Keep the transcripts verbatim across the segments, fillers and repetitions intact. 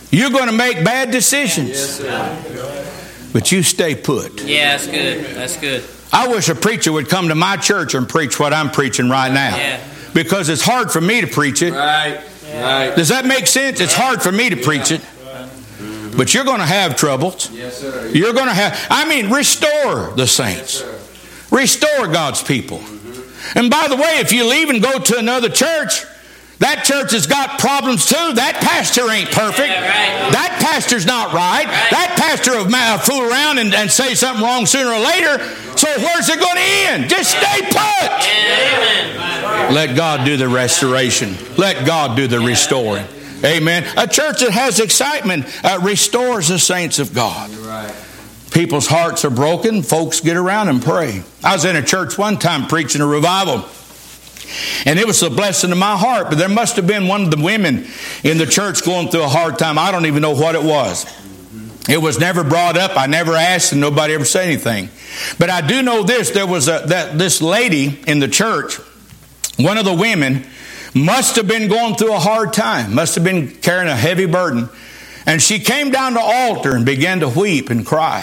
You're going to make bad decisions. Yes, sir. But you stay put. Yeah, that's good. That's good. I wish a preacher would come to my church and preach what I'm preaching right now. Yeah. Because it's hard for me to preach it. Right. Right. Does that make sense? It's hard for me to preach it. But you're going to have troubles. Yes, sir. You're going to have, I mean, restore the saints. Restore God's people. And by the way, if you leave and go to another church, that church has got problems too. That pastor ain't perfect. Yeah, right. That pastor's not right. Right. That pastor will fool around and, and say something wrong sooner or later. So where's it going to end? Just stay put. Yeah, amen. Let God do the restoration. Let God do the restoring. Amen. A church that has excitement uh, restores the saints of God. Right. People's hearts are broken. Folks get around and pray. I was in a church one time preaching a revival. And it was a blessing to my heart. But there must have been one of the women in the church going through a hard time. I don't even know what it was. It was never brought up. I never asked, and nobody ever said anything. But I do know this. There was a, that this lady in the church, one of the women, must have been going through a hard time. Must have been carrying a heavy burden. And she came down to the altar and began to weep and cry.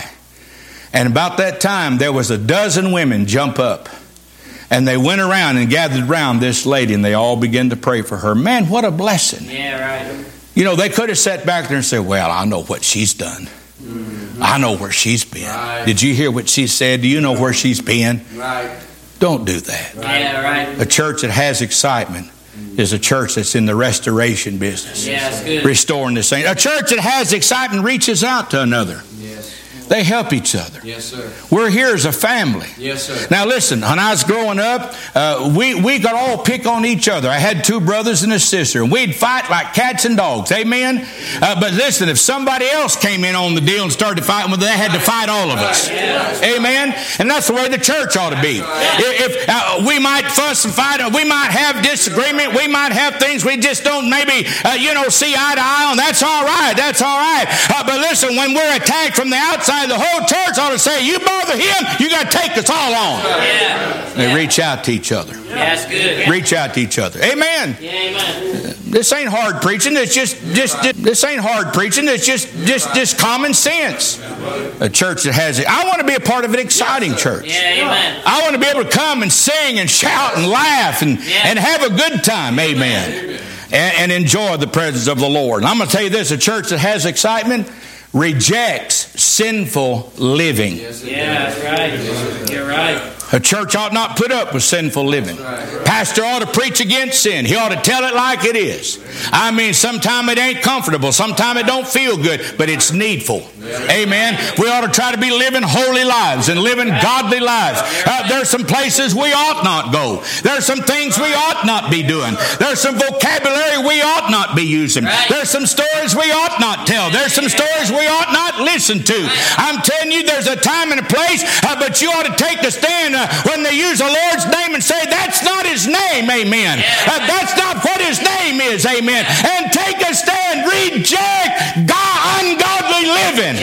And about that time, there was a dozen women jump up. And they went around and gathered around this lady, and they all began to pray for her. Man, what a blessing. Yeah, right. You know, they could have sat back there and said, well, I know what she's done. Mm-hmm. I know where she's been. Right. Did you hear what she said? Do you know where she's been? Right. Don't do that. Right. Yeah, right. A church that has excitement is a church that's in the restoration business. Yeah, that's good. Restoring the saints. A church that has excitement reaches out to another. Yes. They help each other. Yes, sir. We're here as a family. Yes, sir. Now listen, when I was growing up, uh, we, we could all pick on each other. I had two brothers and a sister, and we'd fight like cats and dogs. Amen? Uh, but listen, if somebody else came in on the deal and started fighting with it, they had to fight all of us. Amen? And that's the way the church ought to be. If, if uh, we might fuss and fight, we might have disagreement, we might have things we just don't maybe, uh, you know, see eye to eye on. That's all right. That's all right. Uh, but listen, when we're attacked from the outside, the whole church ought to say, you bother him, you got to take us all on. Yeah. They reach out to each other. Yeah, that's good. Reach out to each other. Amen. Yeah, amen. This ain't hard preaching. It's just, just, this ain't hard preaching. It's just, just, just common sense. A church that has it. I want to be a part of an exciting church. Yeah, amen. I want to be able to come and sing and shout and laugh and, Yeah. and have a good time. Amen. And, and enjoy the presence of the Lord. And I'm going to tell you this, a church that has excitement rejects sinful living. Yes, Yeah, that's right. You're right. A church ought not put up with sinful living. Pastor ought to preach against sin. He ought to tell it like it is. I mean, sometimes it ain't comfortable. Sometimes it don't feel good, but it's needful. Amen. We ought to try to be living holy lives and living godly lives. Uh, there's some places we ought not go. There's some things we ought not be doing. There's some vocabulary we ought not be using. There's some stories we ought not tell. There's some stories we ought not listen to. I'm telling you, there's a time and a place, uh, but you ought to take the stand uh, when they use the Lord's name and say, that's not his name, amen. Uh, that's not what his name is, amen. And take a stand, reject God, ungodly living.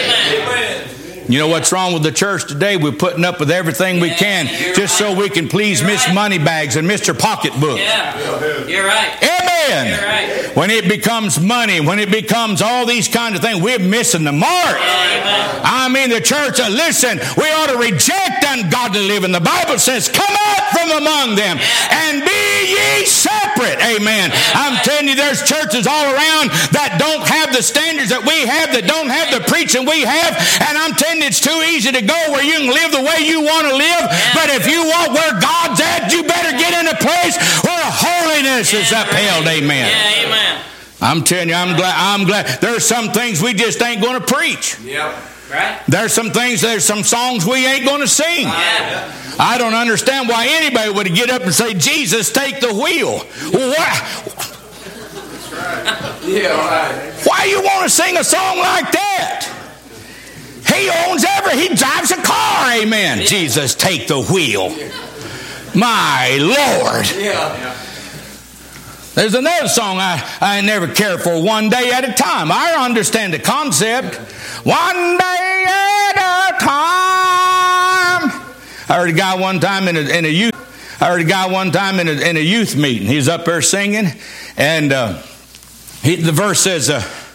You know what's wrong with the church today? We're putting up with everything we can just so we can please Miss Moneybags and Mister Pocketbook. Yeah, you're right. Amen. You're right. When it becomes money, when it becomes all these kinds of things, we're missing the mark. Amen. I mean, the church, uh, listen, we ought to reject ungodly living. The Bible says, come out from among them and be ye separate. Amen. I'm telling you, there's churches all around that don't have the standards that we have, that don't have the preaching we have, and I'm telling you, it's too easy to go where you can live the way you want to live, but if you want where God's at, you better get in a place where holiness is upheld. Amen. Yeah, amen. I'm telling you, I'm glad. I'm glad. There's some things we just ain't going to preach. Yep. Right? There's some things, there's some songs we ain't going to sing. Yeah. I don't understand why anybody would get up and say, Jesus, take the wheel. Well, why, Yeah, right. why you want to sing a song like that? He owns every, he drives a car, amen. Jesus, take the wheel. My Lord. Yeah. There's another song I, I never cared for, One Day at a Time. I understand the concept. One day at a time. I heard a guy one time in a, in a youth. I heard a guy one time in a, in a youth meeting. He's up there singing, and uh, he, the verse says, uh,